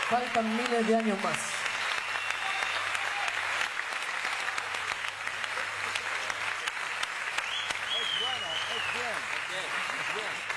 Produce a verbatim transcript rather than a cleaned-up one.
Faltan miles de años más. Es bueno, es bien, es bien, es bien.